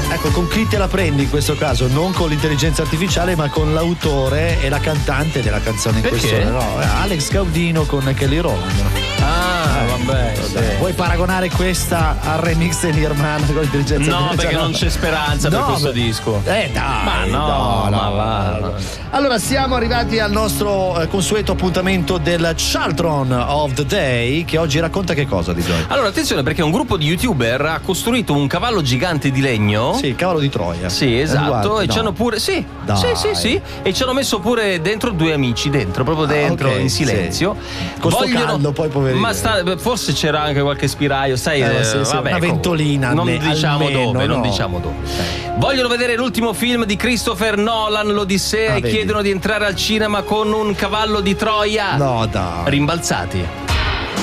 Ecco, con chi te la prendi in questo caso? Non con l'intelligenza artificiale, ma con l'autore e la cantante della canzone in Perché? questione. No, Alex Gaudino con Kelly Rowland. Vabbè. Vuoi paragonare questa al remix di Nirvana con l'intelligenza artificiale? No, perché non c'è speranza per questo disco. Dai. Ma no, ma va. Allora, siamo arrivati al nostro consueto appuntamento del Charlton of the Day, che oggi racconta che cosa di Joy? Allora, attenzione, perché un gruppo di YouTuber ha costruito un cavallo gigante di legno. Sì, il cavallo di Troia. Sì, esatto. Guarda, E no. ci hanno pure. Sì. Dai. Sì. E ci hanno messo pure dentro due amici, proprio dentro, ok, in silenzio. sì. Con sto caldo, poi poverino. Ma forse c'era anche qualche spiraglio, sai? Sì, vabbè, una ventolina. non diciamo almeno, dove, no. non diciamo dove. Vogliono vedere l'ultimo film di Christopher Nolan, l'Odissea, e vedi. chiedono di entrare al cinema con un cavallo di Troia. No, dai. Rimbalzati.